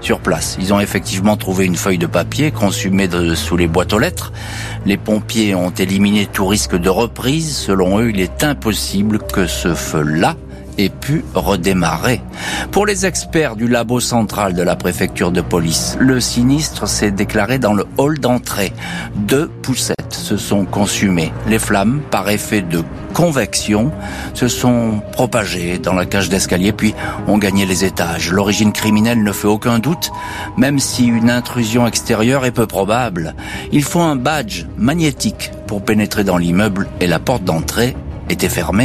sur place. Ils ont effectivement trouvé une feuille de papier consumée sous les boîtes aux lettres. Les pompiers ont éliminé tout risque de reprise. Selon eux, il est impossible que ce feu-là ait pu redémarrer. Pour les experts du labo central de la préfecture de police, le sinistre s'est déclaré dans le hall d'entrée. 2 poussettes se sont consumées. Les flammes, par effet de convection, se sont propagées dans la cage d'escalier puis ont gagné les étages. L'origine criminelle ne fait aucun doute, même si une intrusion extérieure est peu probable. Il faut un badge magnétique pour pénétrer dans l'immeuble et la porte d'entrée était fermée.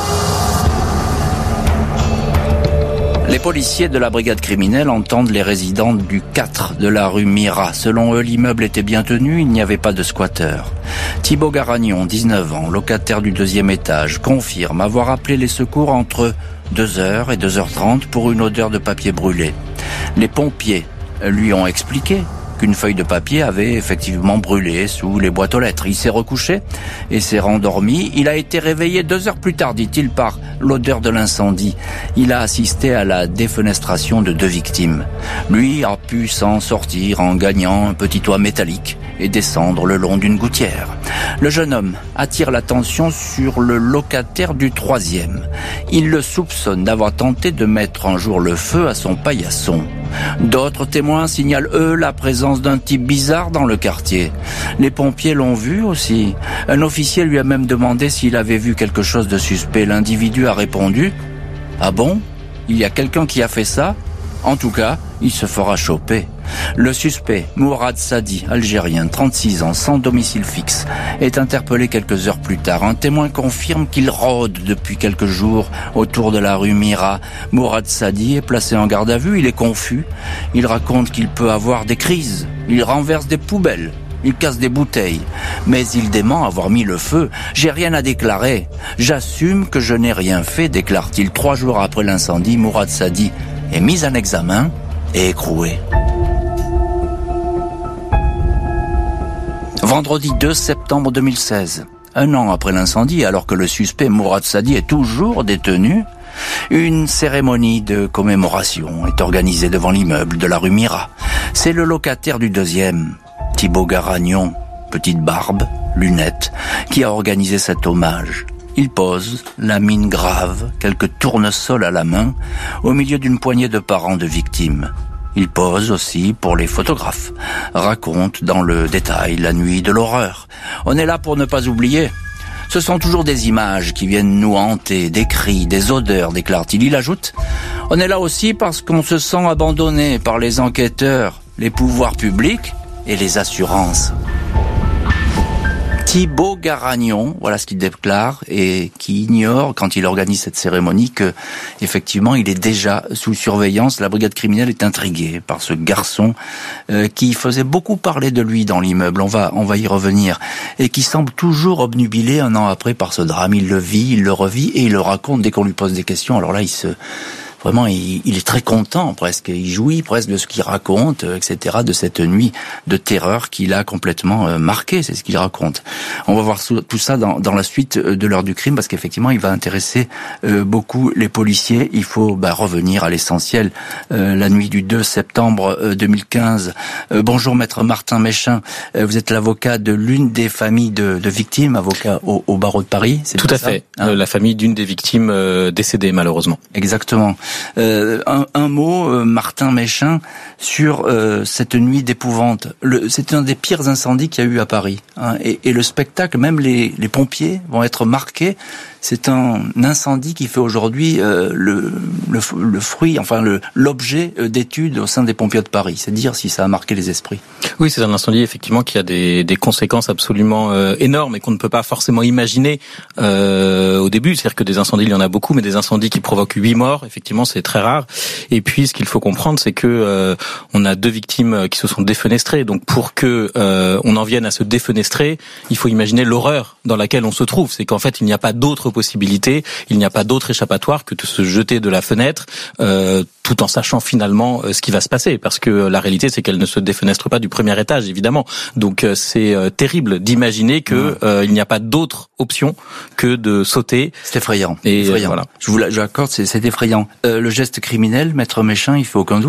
Les policiers de la brigade criminelle entendent les résidents du 4 de la rue Mira. Selon eux, l'immeuble était bien tenu, il n'y avait pas de squatteurs. Thibaut Garagnon, 19 ans, locataire du 2e étage, confirme avoir appelé les secours entre 2h et 2h30 pour une odeur de papier brûlé. Les pompiers lui ont expliqué qu'une feuille de papier avait effectivement brûlé sous les boîtes aux lettres. Il s'est recouché et s'est rendormi. Il a été réveillé 2 heures plus tard, dit-il, par l'odeur de l'incendie. Il a assisté à la défenestration de 2 victimes. Lui a pu s'en sortir en gagnant un petit toit métallique et descendre le long d'une gouttière. Le jeune homme attire l'attention sur le locataire du 3e. Il le soupçonne d'avoir tenté de mettre un jour le feu à son paillasson. D'autres témoins signalent, eux, la présence d'un type bizarre dans le quartier. Les pompiers l'ont vu aussi. Un officier lui a même demandé s'il avait vu quelque chose de suspect. L'individu a répondu « Ah bon ? Il y a quelqu'un qui a fait ça ? En tout cas, il se fera choper. » Le suspect, Mourad Sadi, algérien, 36 ans, sans domicile fixe, est interpellé quelques heures plus tard. Un témoin confirme qu'il rôde depuis quelques jours autour de la rue Mira. Mourad Sadi est placé en garde à vue, il est confus. Il raconte qu'il peut avoir des crises, il renverse des poubelles, il casse des bouteilles. Mais il dément avoir mis le feu. « J'ai rien à déclarer. J'assume que je n'ai rien fait », déclare-t-il. 3 jours après l'incendie, Mourad Sadi est mis en examen et écroué. Vendredi 2 septembre 2016, un an après l'incendie, alors que le suspect Mourad Sadi est toujours détenu, une cérémonie de commémoration est organisée devant l'immeuble de la rue Mira. C'est le locataire du 2e, Thibaut Garagnon, petite barbe, lunettes, qui a organisé cet hommage. Il pose, la mine grave, quelques tournesols à la main, au milieu d'une poignée de parents de victimes. Il pose aussi pour les photographes, raconte dans le détail la nuit de l'horreur. On est là pour ne pas oublier. Ce sont toujours des images qui viennent nous hanter, des cris, des odeurs, déclare-t-il. Il ajoute, on est là aussi parce qu'on se sent abandonné par les enquêteurs, les pouvoirs publics et les assurances. Thibaut Garagnon, voilà ce qu'il déclare, et qui ignore, quand il organise cette cérémonie, que effectivement il est déjà sous surveillance. La brigade criminelle est intriguée par ce garçon qui faisait beaucoup parler de lui dans l'immeuble, on va y revenir, et qui semble toujours obnubilé un an après par ce drame. Il le vit, il le revit, et il le raconte dès qu'on lui pose des questions. Alors là, Vraiment, il est très content presque, il jouit presque de ce qu'il raconte, etc., de cette nuit de terreur qu'il a complètement marqué, c'est ce qu'il raconte. On va voir tout ça dans la suite de l'heure du crime, parce qu'effectivement, il va intéresser beaucoup les policiers. Il faut revenir à l'essentiel. La nuit du 2 septembre 2015. Bonjour, maître Martin Méchin. Vous êtes l'avocat de l'une des familles de victimes, avocat au barreau de Paris, c'est tout à fait. La famille d'une des victimes décédées, malheureusement. Exactement. Un mot, Martin Méchin, sur cette nuit d'épouvante. C'est un des pires incendies qu'il y a eu à Paris. Et le spectacle, même les pompiers vont être marqués. C'est un incendie qui fait aujourd'hui le fruit, enfin l'objet d'études au sein des pompiers de Paris. C'est dire si ça a marqué les esprits. Oui, c'est un incendie effectivement qui a des conséquences absolument énormes et qu'on ne peut pas forcément imaginer au début. C'est-à-dire que des incendies, il y en a beaucoup, mais des incendies qui provoquent 8 morts, effectivement, c'est très rare. Et puis, ce qu'il faut comprendre, c'est que on a 2 victimes qui se sont défenestrées. Donc, pour que on en vienne à se défenestrer, il faut imaginer l'horreur dans laquelle on se trouve. C'est qu'en fait, il n'y a pas d'autre possibilité, il n'y a pas d'autre échappatoire que de se jeter de la fenêtre, tout en sachant finalement ce qui va se passer, parce que la réalité, c'est qu'elle ne se défenestre pas du premier étage, évidemment. Donc, c'est terrible d'imaginer que il n'y a pas d'autre option que de sauter. C'est effrayant. Et effrayant. Voilà. Je l'accorde, c'est effrayant. Le geste criminel, maître Méchin, il fait aucun doute.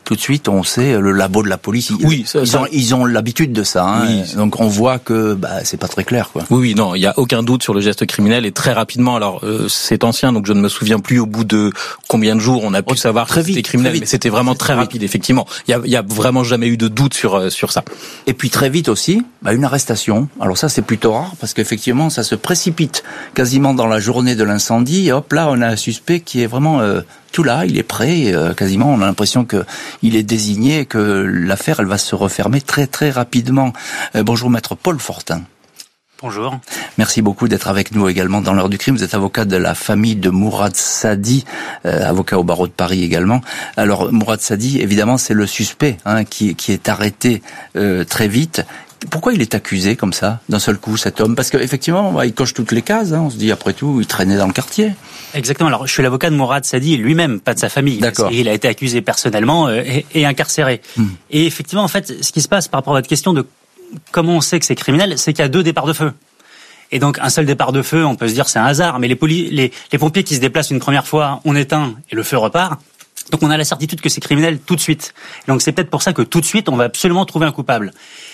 tout de suite, on sait, le labo de la police, ils ont l'habitude de ça. Hein, oui. Donc on voit que c'est pas très clair, quoi. Oui, non, il y a aucun doute sur le geste criminel et très rapidement. Alors c'est ancien, donc je ne me souviens plus au bout de combien de jours on a pu savoir que c'était criminel, mais c'était vraiment très rapide, effectivement. Il y a vraiment jamais eu de doute sur ça. Et puis très vite aussi, une arrestation. Alors ça c'est plutôt rare parce qu'effectivement ça se précipite quasiment dans la journée de l'incendie. Et hop là, on a un suspect qui est vraiment tout là, il est prêt, quasiment, on a l'impression que il est désigné, que l'affaire, elle va se refermer très très rapidement. Bonjour maître Paul Fortin. Bonjour. Merci beaucoup d'être avec nous également dans l'heure du crime. Vous êtes avocat de la famille de Mourad Sadi, avocat au barreau de Paris également. Alors Mourad Sadi, évidemment, c'est le suspect qui est arrêté très vite. Pourquoi il est accusé comme ça, d'un seul coup, cet homme? Parce qu'effectivement, il coche toutes les cases. On se dit, après tout, il traînait dans le quartier. Exactement. Alors, je suis l'avocat de Mourad Sadi lui-même, pas de sa famille. D'accord. Il a été accusé personnellement et incarcéré. Et effectivement, en fait, ce qui se passe par rapport à votre question de comment on sait que c'est criminel, c'est qu'il y a 2 départs de feu. Et donc, un seul départ de feu, on peut se dire c'est un hasard, mais les pompiers qui se déplacent une première fois, on éteint et le feu repart. Donc, on a la certitude que c'est criminel tout de suite. Et donc, c'est peut-être pour ça que tout de suite, on va absolument trouver un coupable.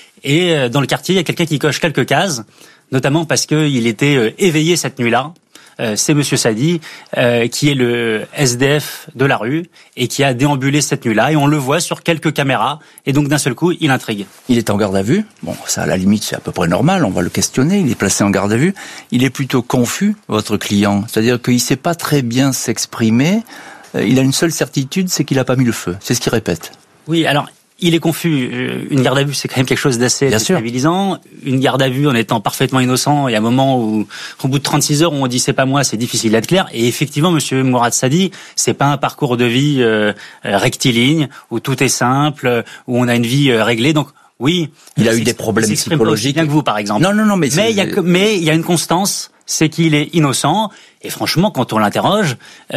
Et dans le quartier, il y a quelqu'un qui coche quelques cases, notamment parce qu'il était éveillé cette nuit-là. C'est Monsieur Sadi, qui est le SDF de la rue et qui a déambulé cette nuit-là. Et on le voit sur quelques caméras. Et donc d'un seul coup, il intrigue. Il est en garde à vue. Bon, ça à la limite, c'est à peu près normal. On va le questionner. Il est placé en garde à vue. Il est plutôt confus, votre client. C'est-à-dire qu'il sait pas très bien s'exprimer. Il a une seule certitude, c'est qu'il a pas mis le feu. C'est ce qu'il répète. Oui, alors... Il est confus. Une garde à vue, c'est quand même quelque chose d'assez déstabilisant. Une garde à vue en étant parfaitement innocent, il y a un moment où, au bout de 36 heures, où on dit c'est pas moi, c'est difficile d'être clair. Et effectivement, monsieur Mourad Sadi, c'est pas un parcours de vie rectiligne, où tout est simple, où on a une vie réglée. Donc, oui. Il a eu des problèmes psychologiques. Bien que vous, par exemple. Non, mais il y a une constance. C'est qu'il est innocent, et franchement, quand on l'interroge,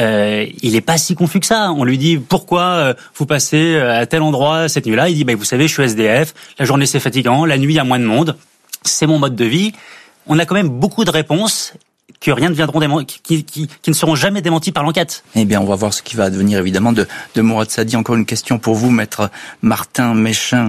il est pas si confus que ça. On lui dit, pourquoi vous passez à tel endroit cette nuit-là? Il dit, vous savez, je suis SDF, la journée c'est fatigant, la nuit il y a moins de monde, c'est mon mode de vie. On a quand même beaucoup de réponses que rien ne viendront qui ne seront jamais démenties par l'enquête. Eh bien, on va voir ce qui va advenir évidemment de Mourad Sadi. Encore une question pour vous, maître Martin Méchin.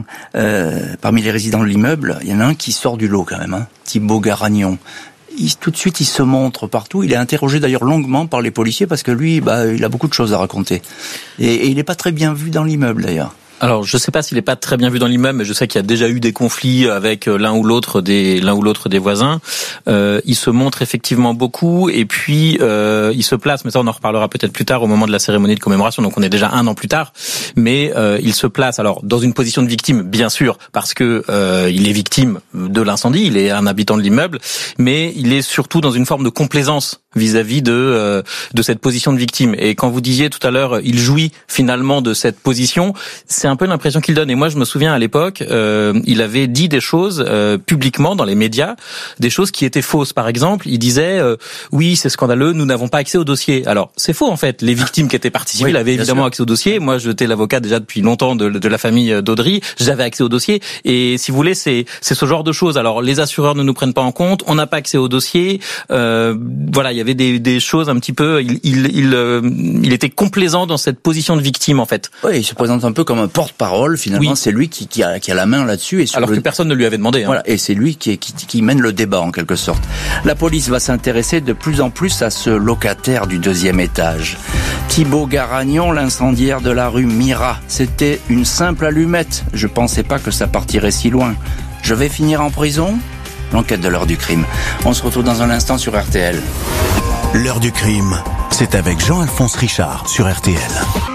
Parmi les résidents de l'immeuble, il y en a un qui sort du lot quand même, Thibaut Garagnon. Tout de suite, il se montre partout. Il est interrogé d'ailleurs longuement par les policiers parce que lui, il a beaucoup de choses à raconter. Et il n'est pas très bien vu dans l'immeuble d'ailleurs. Alors, je sais pas s'il est pas très bien vu dans l'immeuble, mais je sais qu'il y a déjà eu des conflits avec l'un ou l'autre des voisins. Il se montre effectivement beaucoup, et puis il se place. Mais ça, on en reparlera peut-être plus tard au moment de la cérémonie de commémoration. Donc, on est déjà 1 an plus tard. Mais il se place alors dans une position de victime, bien sûr, parce que il est victime de l'incendie. Il est un habitant de l'immeuble, mais il est surtout dans une forme de complaisance vis-à-vis de cette position de victime. Et quand vous disiez tout à l'heure, il jouit finalement de cette position, c'est un peu l'impression qu'il donne. Et moi, je me souviens à l'époque, il avait dit des choses publiquement dans les médias, des choses qui étaient fausses. Par exemple, il disait oui, c'est scandaleux, nous n'avons pas accès au dossier. Alors, c'est faux en fait. Les victimes qui étaient parties civiles avaient évidemment accès au dossier. Moi, j'étais l'avocat déjà depuis longtemps de la famille d'Audry. J'avais accès au dossier. Et si vous voulez, c'est ce genre de choses. Alors, les assureurs ne nous prennent pas en compte. On n'a pas accès au dossier. Voilà, il y avait des choses un petit peu. Il était complaisant dans cette position de victime en fait. Oui, il se présente un peu comme un porte-parole. Finalement, c'est lui qui a la main là-dessus. Et alors que personne ne lui avait demandé. Voilà, et c'est lui qui mène le débat en quelque sorte. La police va s'intéresser de plus en plus à ce locataire du 2e étage. Thibaut Garagnon, l'incendiaire de la rue Mira. C'était une simple allumette. Je pensais pas que ça partirait si loin. Je vais finir en prison ? L'enquête de l'heure du crime. On se retrouve dans un instant sur RTL. L'heure du crime, c'est avec Jean-Alphonse Richard sur RTL.